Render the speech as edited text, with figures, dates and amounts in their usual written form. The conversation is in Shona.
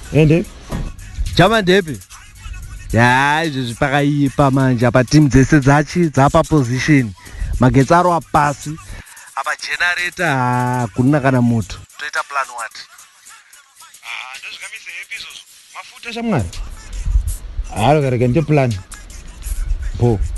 ende Chama ndepi? Ya, izvi pakaipa manje apa timu dzese dzapa position. Magetsi aro apasi. Apa generator kuna kana moto. Toita plan what? ndozvikamise happy izvozvo mafuta shamwari haro kareke ndiplan po